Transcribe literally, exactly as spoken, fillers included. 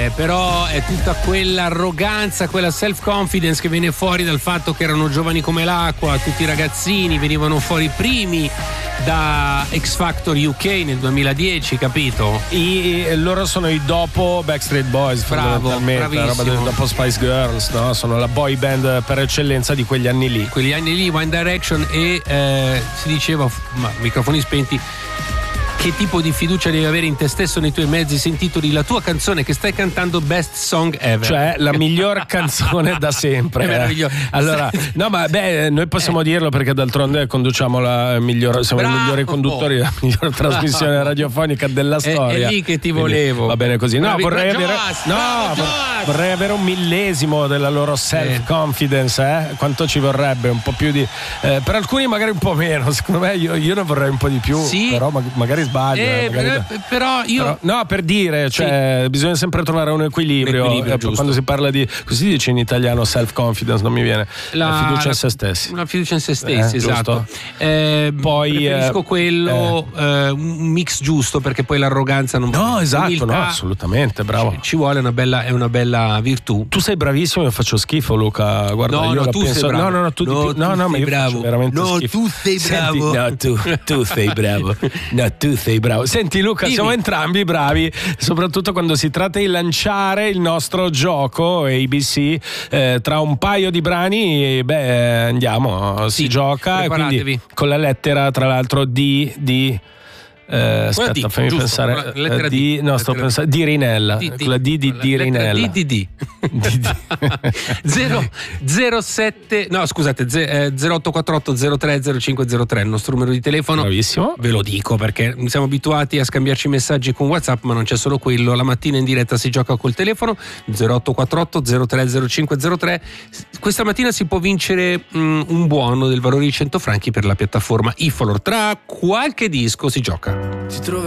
Eh, però è tutta quell'arroganza, quella self-confidence che viene fuori dal fatto che erano giovani come l'acqua, tutti i ragazzini venivano fuori primi da X Factor U K nel duemiladieci, capito? I, loro sono i dopo Backstreet Boys, bravo, fondamentalmente, roba del, dopo Spice Girls, no? Sono la boy band per eccellenza di quegli anni lì. Quegli anni lì, One Direction, e eh, si diceva, ma microfoni spenti, che tipo di fiducia devi avere in te stesso, nei tuoi mezzi, se intitoli la tua canzone che stai cantando Best Song Ever, cioè la miglior canzone da sempre. È eh. Allora, no, ma beh, noi possiamo eh. dirlo perché d'altronde conduciamo la migliore, siamo Bravo. i migliori conduttori della miglior trasmissione radiofonica della storia. È, è lì che ti volevo. Quindi, va bene così. No, Bravi, vorrei bravo, avere Joss, no, bravo, vor- vorrei avere un millesimo della loro self-confidence, eh? Quanto ci vorrebbe? Un po' più di eh, per alcuni magari un po' meno, secondo me io, io ne vorrei un po' di più, sì. però ma- magari sbaglio. Eh, magari... però io però, no, per dire, cioè sì. bisogna sempre trovare un equilibrio, equilibrio eh, quando si parla di, così dice in italiano, self-confidence, non mi viene, la, la fiducia in se stessi. La fiducia in se stessi, eh, esatto. Eh, poi preferisco eh, quello eh. Eh, un mix giusto, perché poi l'arroganza non va. No, esatto, Umiltà, no, assolutamente, bravo. Ci, ci vuole una bella, è una bella virtù. Tu sei bravissimo, io faccio schifo, Luca. Guarda, no, io no, la tu penso... sei bravo. No, no, no, tu, no, di più... tu no, no, ma io bravo. faccio veramente no, schifo. tu sei bravo. Senti, no, tu, tu sei bravo. No, tu sei bravo. Senti, Luca, Dimmi. siamo entrambi bravi, soprattutto quando si tratta di lanciare il nostro gioco A B C. Eh, tra un paio di brani, beh, andiamo, sì, si gioca. E quindi con la lettera, tra l'altro, di. di Eh, aspetta, D, fammi giusto, pensare. Lettera di, D. no, sto lettera pensando di Rinella. D, D. La D di di Rinella. D D D. zero sette no scusate zero otto quattro otto zero tre zero cinque zero tre il nostro numero di telefono. Bravissimo. Ve lo dico perché siamo abituati a scambiarci messaggi con WhatsApp, ma non c'è solo quello. La mattina in diretta si gioca col telefono zero otto quattro otto zero tre zero cinque zero tre. Questa mattina si può vincere mh, un buono del valore di cento franchi per la piattaforma iFolor. Tra qualche disco si gioca. Ti trovo